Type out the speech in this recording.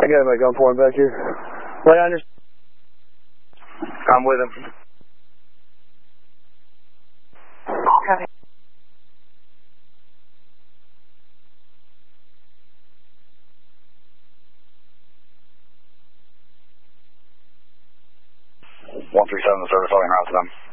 I got him at gunpoint back here. Right on your... I'm with him. Copy. $137 service, I'll route to them.